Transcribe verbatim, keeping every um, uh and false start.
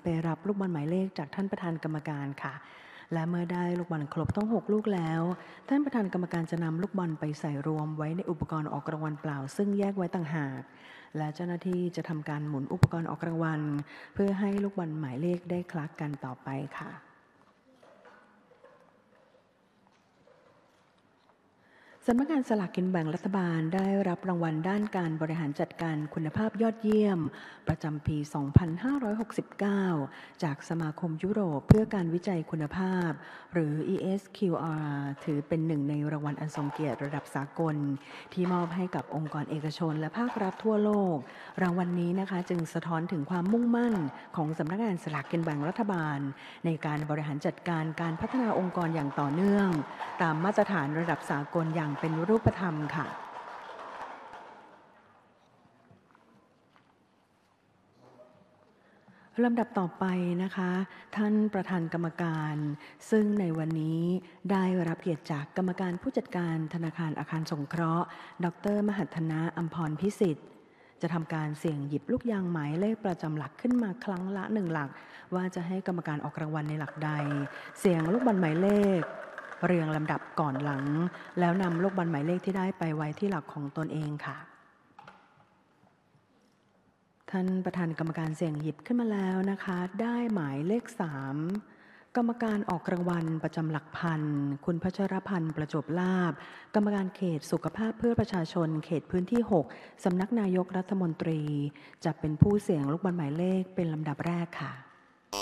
ไปรับลูกบอลหมายเลขจากท่านประธานกรรมการค่ะและเมื่อได้ลูกบอลครบทั้งหกลูกแล้วท่านประธานกรรมการจะนำลูกบอลไปใส่รวมไว้ในอุปกรณ์ออกรางวัลเปล่าซึ่งแยกไว้ต่างหากและเจ้าหน้าที่จะทำการหมุนอุปกรณ์ออกรางวัลเพื่อให้ลูกบอลหมายเลขได้คลักกันต่อไปค่ะสำนักงานสลากกินแบ่งรัฐบาลได้รับรางวัลด้านการบริหารจัดการคุณภาพยอดเยี่ยมประจำปี สองพันห้าร้อยหกสิบเก้า จากสมาคมยุโรปเพื่อการวิจัยคุณภาพหรือ อี เอส คิว อาร์ ถือเป็นหนึ่งในรางวัลอันทรงเกียรติระดับสากลที่มอบให้กับองค์กรเอกชนและภาครัฐทั่วโลกรางวัลนี้นะคะจึงสะท้อนถึงความมุ่งมั่นของสำนักงานสลากกินแบ่งรัฐบาลในการบริหารจัดการการพัฒนาองค์กรอย่างต่อเนื่องตามมาตรฐานระดับสากลอย่างเป็นรูปธรรมค่ะลำดับต่อไปนะคะท่านประธานกรรมการซึ่งในวันนี้ได้รับเกียรติจากกรรมการผู้จัดการธนาคารอาคารสงเคราะห์ดร.มหัฒนะอัมพรพิสิทธิ์จะทำการเสี่ยงหยิบลูกยางหมายเลขประจำหลักขึ้นมาครั้งละหนึ่งหลักว่าจะให้กรรมการออกรางวัลในหลักใดเสี่ยงลูกบอลหมายเลขเรียงลำดับก่อนหลังแล้วนำลูกบอลหมายเลขที่ได้ไปไว้ที่หลักของตนเองค่ะท่านประธานกรรมการเสี่ยงหยิบขึ้นมาแล้วนะคะได้หมายเลขสามกรรมการออกรางวัลประจำหลักพันคุณพัชรพันธ์ประจบลาภกรรมการเขตสุขภาพเพื่อประชาชนเขตพื้นที่หกสำนักนายกรัฐมนตรีจะเป็นผู้เสี่ยงลูกบอลหมายเลขเป็นลำดับแรกค่ะ